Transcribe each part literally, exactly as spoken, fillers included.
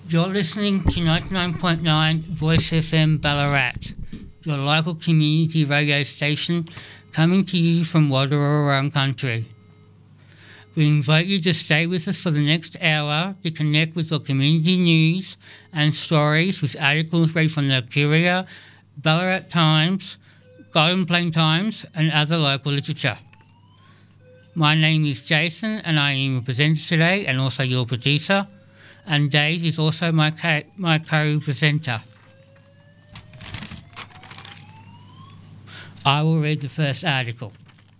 You're listening to ninety-nine point nine Voice F M Ballarat, your local community radio station coming to you from Wadawurrung country. We invite you to stay with us for the next hour to connect with your community news and stories with articles read from the Courier, Ballarat Times, Golden Plain Times and other local literature. My name is Jason and I am your presenter today and also your producer, and Dave is also my co- my co-presenter. I will read the first article.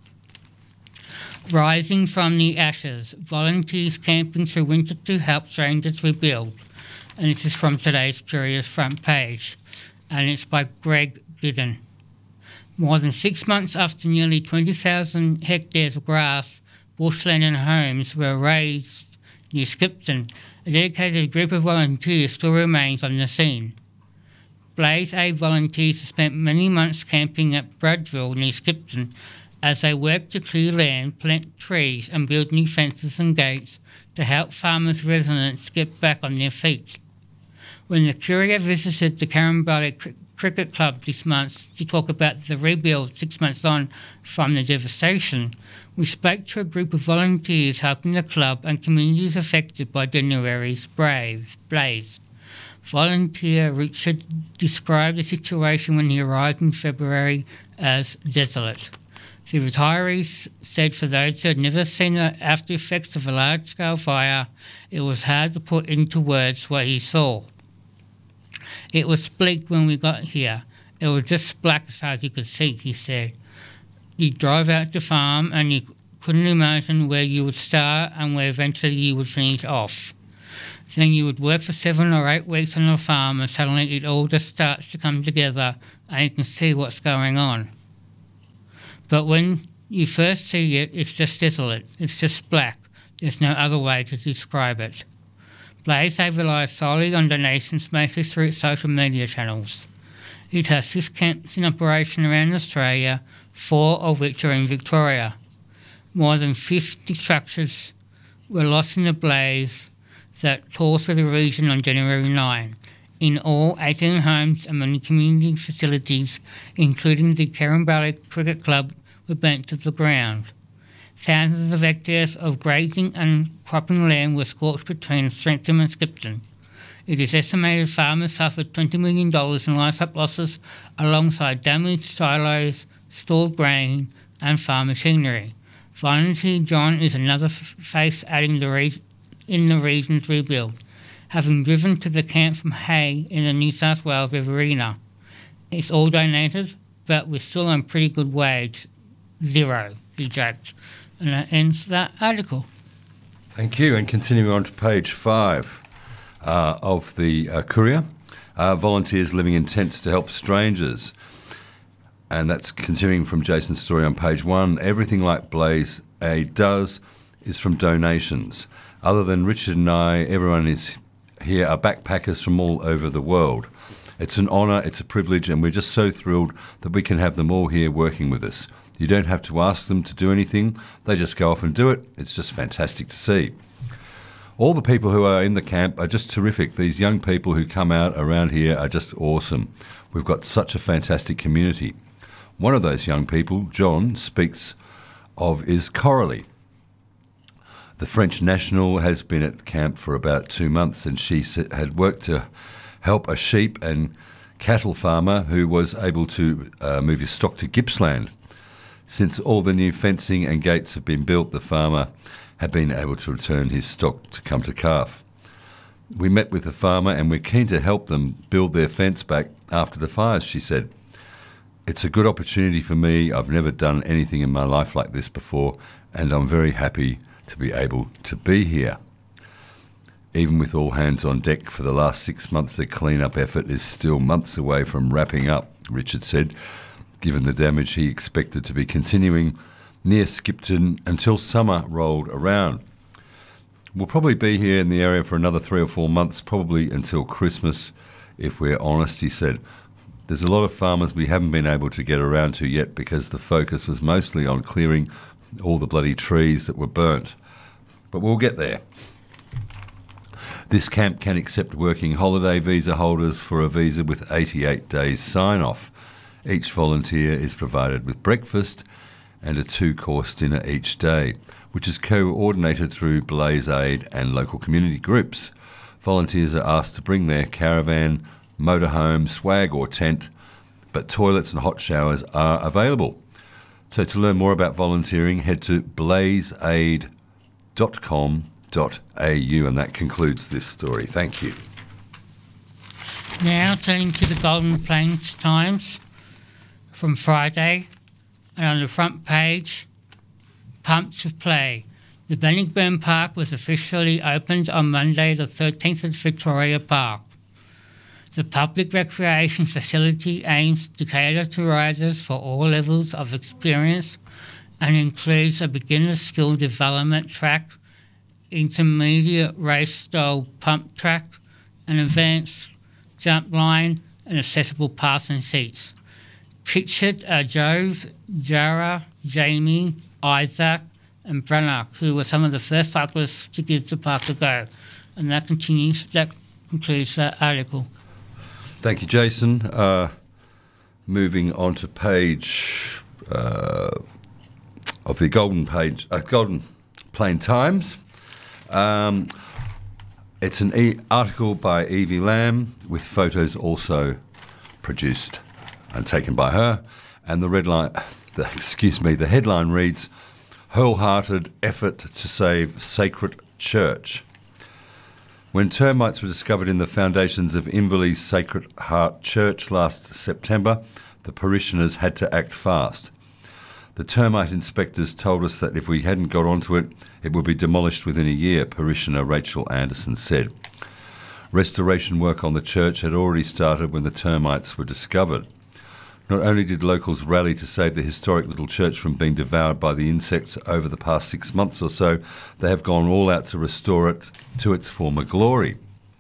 Rising from the Ashes, volunteers camping through winter to help strangers rebuild. And this is from today's Courier's front page, and it's by Greg Gooden. More than six months after nearly twenty thousand hectares of grass, bushland and homes were razed near Skipton, a dedicated group of volunteers still remains on the scene. Blaze Aid volunteers have spent many months camping at Bradville near Skipton as they work to clear land, plant trees and build new fences and gates to help farmers' residents get back on their feet. When the Courier visited the Caramballi Cr- Cricket Club this month to talk about the rebuild six months on from the devastation, we spoke to a group of volunteers helping the club and communities affected by January's brave blaze. Volunteer Richard described the situation when he arrived in February as desolate. The retirees said for those who had never seen the after effects of a large-scale fire, it was hard to put into words what he saw. It was bleak when we got here. It was just black as far as you could see, he said. You drove out to farm and you couldn't imagine where you would start and where eventually you would finish off. Then you would work for seven or eight weeks on a farm and suddenly it all just starts to come together and you can see what's going on. But when you first see it, it's just desolate. It's just black. There's no other way to describe it. Blaze Aid relies solely on donations, mostly through its social media channels. It has six camps in operation around Australia, four of which are in Victoria. More than fifty structures were lost in the blaze that tore through the region on January ninth. In all, eighteen homes and many community facilities, including the Caramballi Cricket Club, were burnt to the ground. Thousands of hectares of grazing and cropping land were scorched between Strentham and Skipton. It is estimated farmers suffered twenty million dollars in livestock losses alongside damaged silos, stored grain and farm machinery. Volunteer John is another f- face adding the re- in the region's rebuild, having driven to the camp from Hay in the New South Wales Riverina. It's all donated, but we're still on pretty good wage. Zero, he judged. And that ends that article. Thank you. And continuing on to page five uh, of the uh, Courier, uh, volunteers living in tents to help strangers. And that's continuing from Jason's story on page one. Everything like Blaze Aid does is from donations. Other than Richard and I, everyone is here are backpackers from all over the world. It's an honour, it's a privilege, and we're just so thrilled that we can have them all here working with us. You don't have to ask them to do anything. They just go off and do it. It's just fantastic to see. All the people who are in the camp are just terrific. These young people who come out around here are just awesome. We've got such a fantastic community. One of those young people, John, speaks of is Coralie. The French national has been at camp for about two months and she had worked to help a sheep and cattle farmer who was able to uh, move his stock to Gippsland. Since all the new fencing and gates have been built, the farmer had been able to return his stock to come to calf. We met with the farmer and we're keen to help them build their fence back after the fires, she said. It's a good opportunity for me. I've never done anything in my life like this before and I'm very happy to be able to be here. Even with all hands on deck for the last six months, the clean-up effort is still months away from wrapping up, Richard said, given the damage he expected to be continuing near Skipton until summer rolled around. We'll probably be here in the area for another three or four months, probably until Christmas, if we're honest, he said. There's a lot of farmers we haven't been able to get around to yet because the focus was mostly on clearing all the bloody trees that were burnt. But we'll get there. This camp can accept working holiday visa holders for a visa with eighty-eight days sign-off. Each volunteer is provided with breakfast and a two-course dinner each day, which is coordinated through Blaze Aid and local community groups. Volunteers are asked to bring their caravan, motorhome, swag or tent, but toilets and hot showers are available. So to learn more about volunteering, head to blaze aid dot com dot a u, and that concludes this story. Thank you. Now turning to the Golden Plains Times from Friday, and on the front page, Pumped to Play. The Bannockburn Park was officially opened on Monday the thirteenth at Victoria Park. The public recreation facility aims to cater to riders for all levels of experience and includes a beginner skill development track, intermediate race-style pump track, an advanced jump line, and accessible passing seats. Pictured are Jove, Jara, Jamie, Isaac, and Brannock, who were some of the first cyclists to give the park a go. And that continues. That concludes that article. Thank you, Jason. Uh, moving on to page uh, of the Golden Page, uh, Golden Plain Times. Um, it's an e- article by Evie Lamb with photos also produced and taken by her. And the red line, the, excuse me, the headline reads, "Wholehearted effort to save Sacred Church." When termites were discovered in the foundations of Inverley's Sacred Heart Church last September, the parishioners had to act fast. The termite inspectors told us that if we hadn't got onto it, it would be demolished within a year, parishioner Rachel Anderson said. Restoration work on the church had already started when the termites were discovered. Not only did locals rally to save the historic little church from being devoured by the insects over the past six months or so, they have gone all out to restore it to its former glory.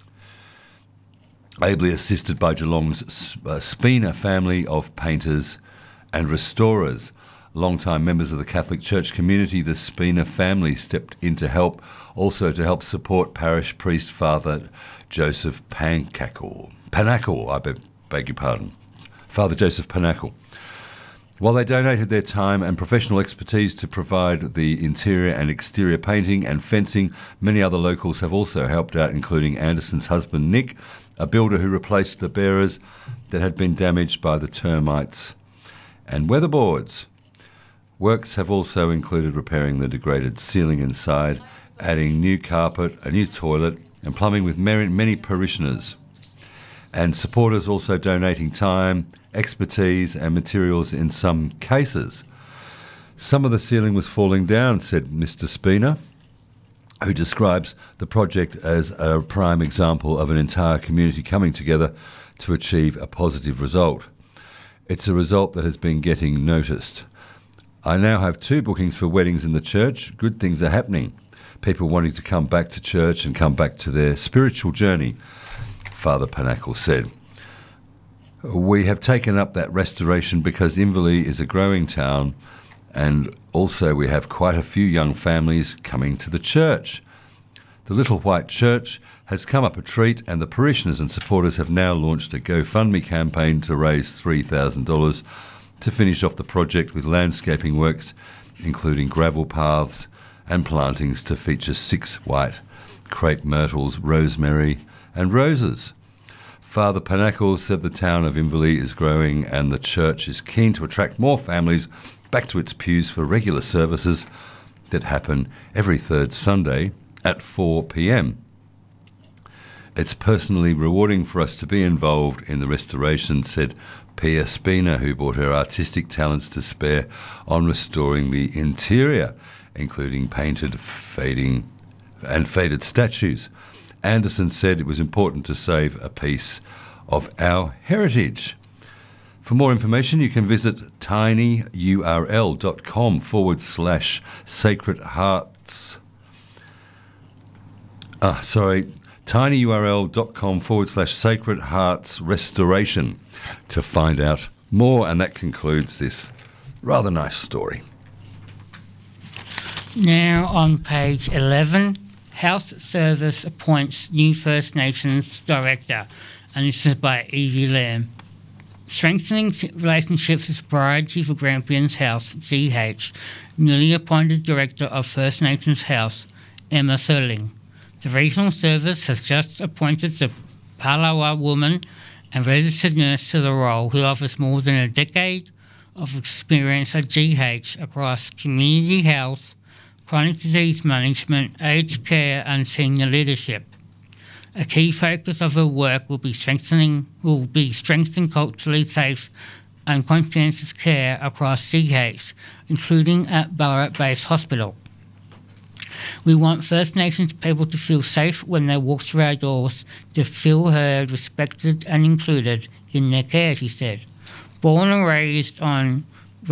Ably assisted by Geelong's uh, Spina family of painters and restorers. Long-time members of the Catholic Church community, the Spina family stepped in to help, also to help support parish priest Father Joseph Pancackle. Panackle, I beg, beg your pardon. Father Joseph Panackle. While they donated their time and professional expertise to provide the interior and exterior painting and fencing, many other locals have also helped out, including Anderson's husband Nick, a builder who replaced the bearers that had been damaged by the termites and weatherboards. Works have also included repairing the degraded ceiling inside, adding new carpet, a new toilet, and plumbing with many parishioners. And supporters also donating time, expertise and materials in some cases. Some of the ceiling was falling down, said Mister Spina, who describes the project as a prime example of an entire community coming together to achieve a positive result. It's a result that has been getting noticed. I now have two bookings for weddings in the church. Good things are happening. People wanting to come back to church and come back to their spiritual journey, Father Panackle said. We have taken up that restoration because Inverley is a growing town, and also we have quite a few young families coming to the church. The Little White Church has come up a treat, and the parishioners and supporters have now launched a GoFundMe campaign to raise three thousand dollars to finish off the project with landscaping works, including gravel paths and plantings to feature six white crepe myrtles, rosemary and roses. Father Panackle said the town of Inverley is growing and the church is keen to attract more families back to its pews for regular services that happen every third Sunday at four p.m. It's personally rewarding for us to be involved in the restoration, said Pia Spina, who brought her artistic talents to spare on restoring the interior, including painted, fading and faded statues. Anderson said it was important to save a piece of our heritage. For more information, you can visit tinyurl.com forward slash sacred hearts. Ah, sorry, tinyurl.com forward slash sacred hearts restoration to find out more. And that concludes this rather nice story. Now on page eleven, Health Service appoints new First Nations Director, and this is by Evie Lamb. Strengthening relationships is a priority for Grampians Health, G H. Newly appointed Director of First Nations Health, Emma Thurling. The Regional Service has just appointed the Palawa woman and registered nurse to the role, who offers more than a decade of experience at G H across community health, chronic disease management, aged care and senior leadership. A key focus of her work will be strengthening will be strengthening culturally safe and conscientious care across G H, including at Ballarat-based hospital. We want First Nations people to feel safe when they walk through our doors, to feel heard, respected and included in their care, she said. Born and raised on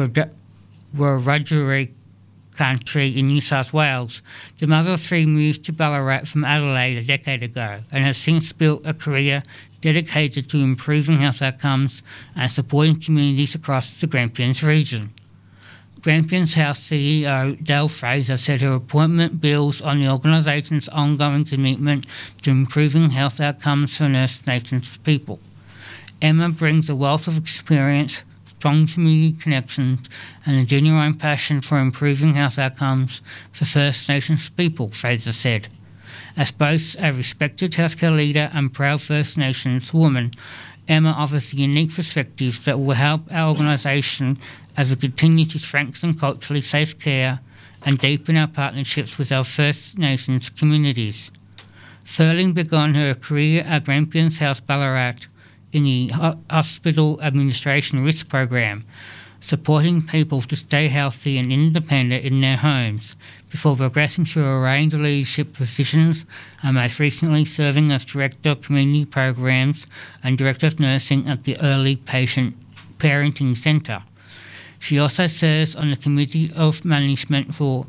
Wiradjuri country in New South Wales, the mother of three moved to Ballarat from Adelaide a decade ago and has since built a career dedicated to improving health outcomes and supporting communities across the Grampians region. Grampians Health C E O Dale Fraser said her appointment builds on the organisation's ongoing commitment to improving health outcomes for First Nations people. Emma brings a wealth of experience, strong community connections and a genuine passion for improving health outcomes for First Nations people, Fraser said. As both a respected healthcare leader and proud First Nations woman, Emma offers a unique perspective that will help our organisation as we continue to strengthen culturally safe care and deepen our partnerships with our First Nations communities. Thurling began her career at Grampians Health Ballarat in the Hospital Administration Risk Program, supporting people to stay healthy and independent in their homes, before progressing through a range of leadership positions and most recently serving as Director of Community Programs and Director of Nursing at the Early Patient Parenting Centre. She also serves on the Committee of Management for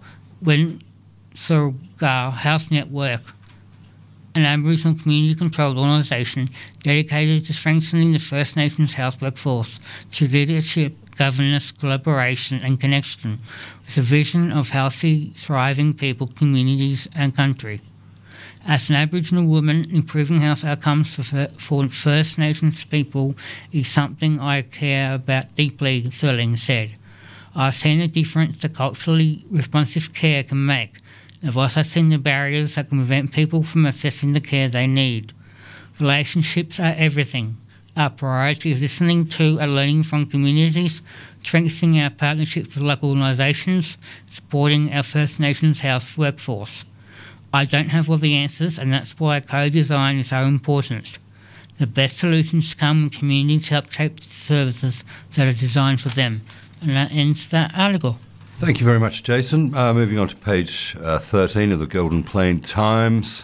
Wensarga Health Network, an Aboriginal community-controlled organisation dedicated to strengthening the First Nations health workforce through leadership, governance, collaboration and connection, with a vision of healthy, thriving people, communities and country. As an Aboriginal woman, improving health outcomes for, for First Nations people is something I care about deeply, Thurling said. I've seen the difference that culturally responsive care can make. I've also seen the barriers that can prevent people from accessing the care they need. Relationships are everything. Our priority is listening to and learning from communities, strengthening our partnerships with local organisations, supporting our First Nations health workforce. I don't have all the answers, and that's why co-design is so important. The best solutions come when communities help shape the services that are designed for them. And that ends that article. Thank you very much, Jason. Uh, moving on to page uh, thirteen of the Golden Plain Times.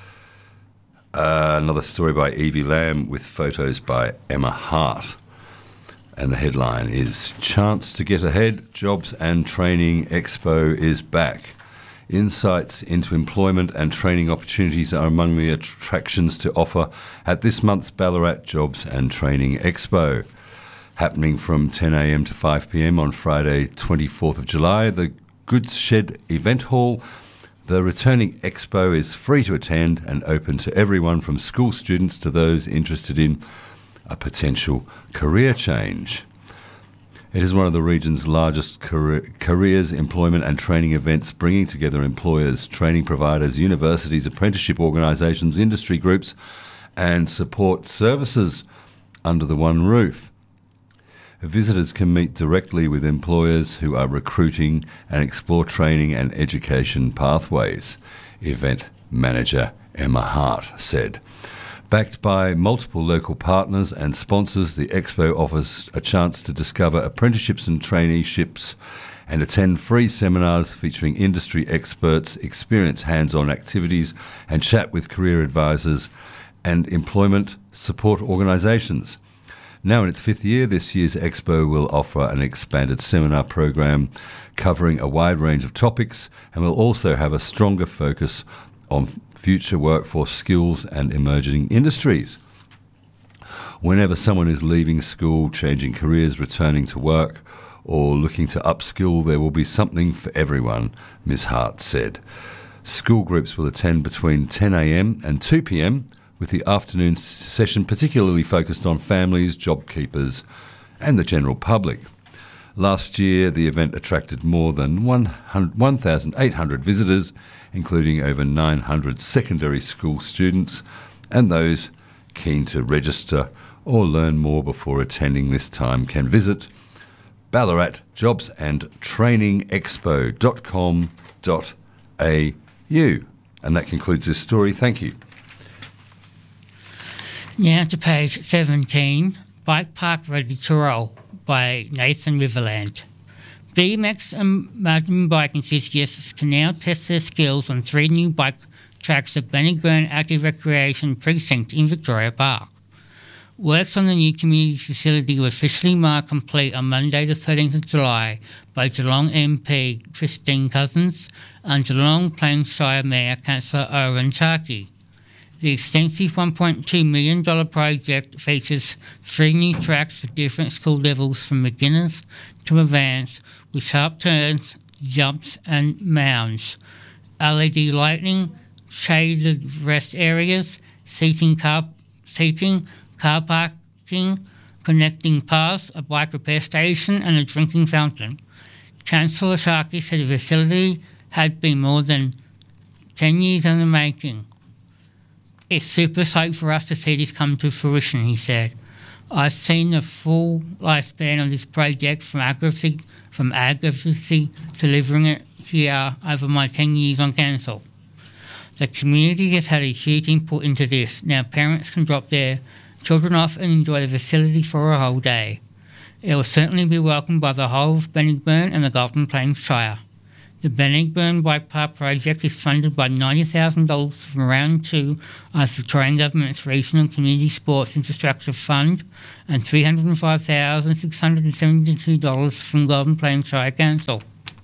Uh, another story by Evie Lamb with photos by Emma Hart. And the headline is Chance to Get Ahead, Jobs and Training Expo is back. Insights into employment and training opportunities are among the attractions to offer at this month's Ballarat Jobs and Training Expo. Happening from ten a m to five p m on Friday, twenty-fourth of July, the Goods Shed Event Hall. The returning expo is free to attend and open to everyone from school students to those interested in a potential career change. It is one of the region's largest career, careers, employment and training events, bringing together employers, training providers, universities, apprenticeship organisations, industry groups and support services under the one roof. Visitors can meet directly with employers who are recruiting and explore training and education pathways, event manager Emma Hart said. Backed by multiple local partners and sponsors, the expo offers a chance to discover apprenticeships and traineeships and attend free seminars featuring industry experts, experience hands-on activities and chat with career advisors and employment support organisations. Now in its fifth year, this year's Expo will offer an expanded seminar program covering a wide range of topics and will also have a stronger focus on future workforce skills and emerging industries. Whenever someone is leaving school, changing careers, returning to work, or looking to upskill, there will be something for everyone, Miz Hart said. School groups will attend between ten a m and two p m, with the afternoon session particularly focused on families, job keepers and the general public. Last year, the event attracted more than one thousand eight hundred visitors, including over nine hundred secondary school students, and those keen to register or learn more before attending this time can visit ballarat jobs and training expo dot com dot a u. And that concludes this story. Thank you. Now to page seventeen, Bike Park Ready to Roll by Nathan Riverland. B M X and mountain bike enthusiasts can now test their skills on three new bike tracks at Bannockburn Active Recreation Precinct in Victoria Park. Works on the new community facility were officially marked complete on Monday the thirteenth of July by Geelong M P Christine Cousins and Geelong Plains Shire Mayor Councillor Owen Sharkey. The extensive one point two million dollars project features three new tracks for different school levels from beginners to advanced, with sharp turns, jumps and mounds, L E D lighting, shaded rest areas, seating, car, seating, car parking, connecting paths, a bike repair station and a drinking fountain. Councillor Sharkey said the facility had been more than ten years in the making. It's super psyched for us to see this come to fruition, he said. I've seen the full lifespan of this project from advocacy, from advocacy delivering it here over my ten years on council. The community has had a huge input into this. Now parents can drop their children off and enjoy the facility for a whole day. It will certainly be welcomed by the whole of Bannockburn and the Golden Plains Shire. The Bannockburn Bike Park project is funded by ninety thousand dollars from round two of the Victorian Government's Regional Community Sports Infrastructure Fund and three hundred five thousand six hundred seventy-two dollars from Golden Plains Shire Council.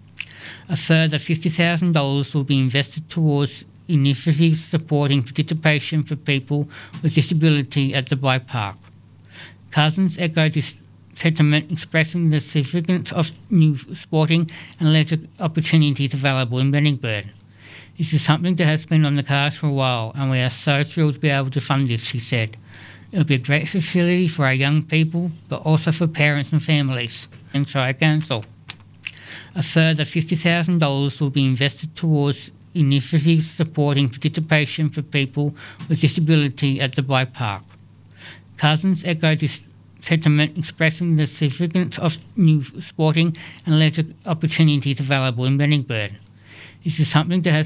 A further fifty thousand dollars will be invested towards initiatives supporting participation for people with disability at the bike park. Cousins echoed this sentiment, expressing the significance of new sporting and leisure opportunities available in Bannockburn. This is something that has been on the cards for a while, and we are so thrilled to be able to fund this, she said. It will be a great facility for our young people, but also for parents and families, and Shire Council. A further fifty thousand dollars will be invested towards initiatives supporting participation for people with disability at the bike park. Cousins echoed this sentiment, expressing the significance of new sporting and leisure opportunities available in Bannockburn. This is something that has